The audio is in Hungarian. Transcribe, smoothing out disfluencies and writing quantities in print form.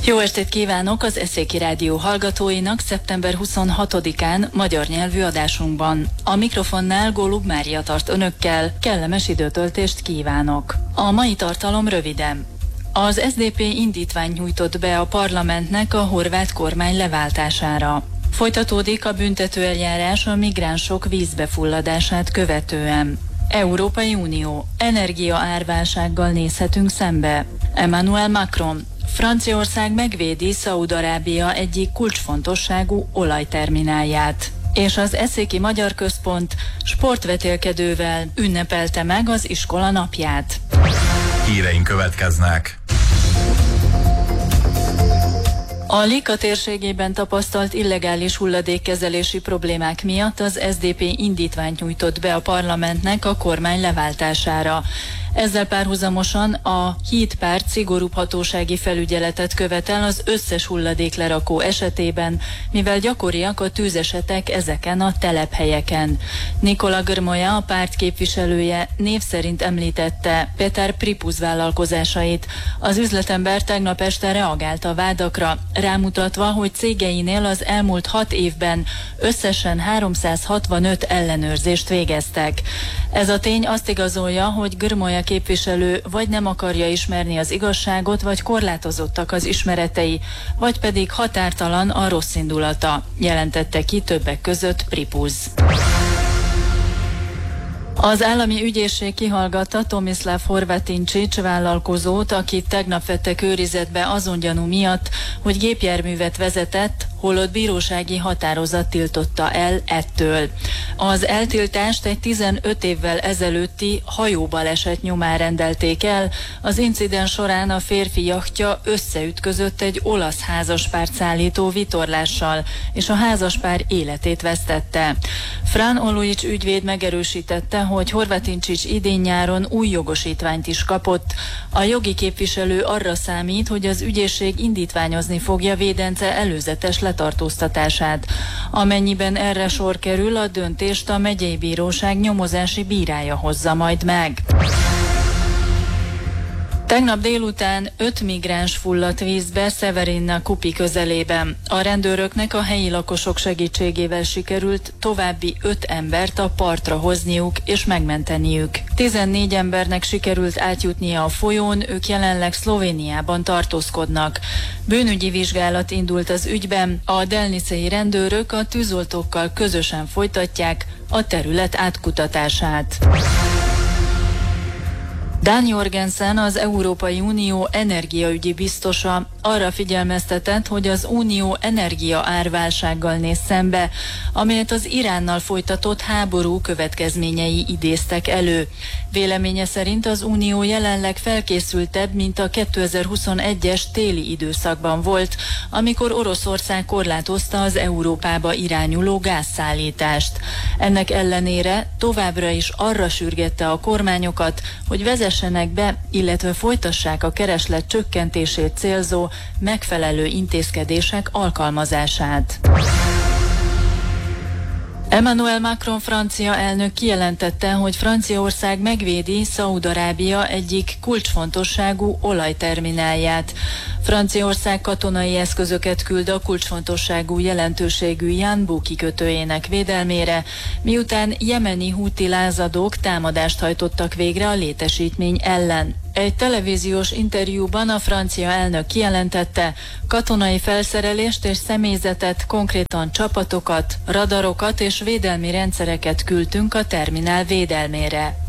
Jó estét kívánok az Eszéki Rádió hallgatóinak szeptember 26-án magyar nyelvű adásunkban. A mikrofonnál Gólub Mária tart önökkel, kellemes időtöltést kívánok. A mai tartalom röviden. Az SDP indítványt nyújtott be a parlamentnek a horvát kormány leváltására. Folytatódik a büntetőeljárás a migránsok vízbefulladását követően. Európai Unió, energiaárválsággal nézhetünk szembe. Emmanuel Macron, Franciaország megvédi Szaúd-Arábia egyik kulcsfontosságú olajterminálját. És az Eszéki Magyar Központ sportvetélkedővel ünnepelte meg az iskola napját. Híreink következnek. A Lika térségében tapasztalt illegális hulladékkezelési problémák miatt az SDP indítványt nyújtott be a parlamentnek a kormány leváltására. Ezzel párhuzamosan a Hídpárt szigorúbb hatósági felügyeletet követel az összes hulladéklerakó esetében, mivel gyakoriak a tűzesetek ezeken a telephelyeken. Nikola Grmoja, a párt képviselője név szerint említette Petar Pripuz vállalkozásait. Az üzletember tegnap este reagált a vádakra, rámutatva, hogy cégeinél az elmúlt 6 évben összesen 365 ellenőrzést végeztek. Ez a tény azt igazolja, hogy Grmoja képviselő vagy nem akarja ismerni az igazságot, vagy korlátozottak az ismeretei, vagy pedig határtalan a rosszindulata, jelentette ki többek között Pripuz. Az állami ügyészség kihallgatta Tomislav Horvatincsics vállalkozót, akit tegnap vettek őrizetbe azon gyanú miatt, hogy gépjárművet vezetett, holott bírósági határozat tiltotta el ettől. Az eltiltást egy 15 évvel ezelőtti hajóbaleset nyomán rendelték el. Az incidens során a férfi jachtja összeütközött egy olasz házaspárt szállító vitorlással, és a házaspár életét vesztette. Fran Olujic ügyvéd megerősítette, hogy Horvatincsics idén-nyáron új jogosítványt is kapott. A jogi képviselő arra számít, hogy az ügyészség indítványozni fogja védence előzetes letartóztatását. Amennyiben erre sor kerül, a döntést a megyei bíróság nyomozási bírája hozza majd meg. Tegnap délután 5 migráns fulladt vízbe Severinna Kupi közelében. A rendőröknek a helyi lakosok segítségével sikerült további 5 embert a partra hozniuk és megmenteniük. 14 embernek sikerült átjutnia a folyón, ők jelenleg Szlovéniában tartózkodnak. Bűnügyi vizsgálat indult az ügyben, a delnicei rendőrök a tűzoltókkal közösen folytatják a terület átkutatását. Dan Jorgensen, az Európai Unió energiaügyi biztosa arra figyelmeztetett, hogy az Unió energiaárválsággal néz szembe, amelyet az Iránnal folytatott háború következményei idéztek elő. Véleménye szerint az Unió jelenleg felkészültebb, mint a 2021-es téli időszakban volt, amikor Oroszország korlátozta az Európába irányuló gázszállítást. Ennek ellenére továbbra is arra sürgette a kormányokat, hogy vezessenek be, illetve folytassák a kereslet csökkentését célzó megfelelő intézkedések alkalmazását. Emmanuel Macron francia elnök kijelentette, hogy Franciaország megvédi Szaúd-Arábia egyik kulcsfontosságú olajterminálját. Franciaország katonai eszközöket küld a kulcsfontosságú jelentőségű Yanbu kikötőjének védelmére, miután jemeni húti lázadók támadást hajtottak végre a létesítmény ellen. Egy televíziós interjúban a francia elnök kijelentette, katonai felszerelést és személyzetet, konkrétan csapatokat, radarokat és védelmi rendszereket küldtünk a terminál védelmére.